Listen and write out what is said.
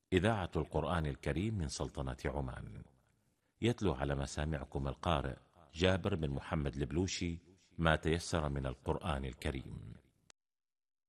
إذاعة القرآن الكريم من سلطنة عمان. يتلو على مسامعكم القارئ جابر بن محمد البلوشي ما تيسر من القرآن الكريم.